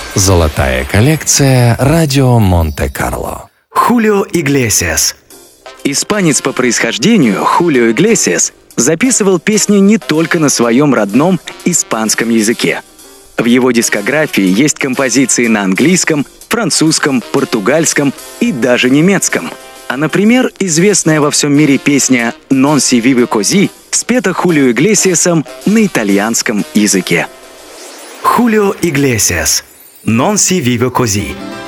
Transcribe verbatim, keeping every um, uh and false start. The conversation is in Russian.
Золотая коллекция «Радио Монте-Карло». Хулио Иглесиас. Испанец по происхождению Хулио Иглесиас записывал песни не только на своем родном испанском языке. В его дискографии есть композиции на английском, французском, португальском и даже немецком. А, например, известная во всем мире песня «Non si vive così» спета Хулио Иглесиасом на итальянском языке. Хулио Иглесиас. Non si vive così.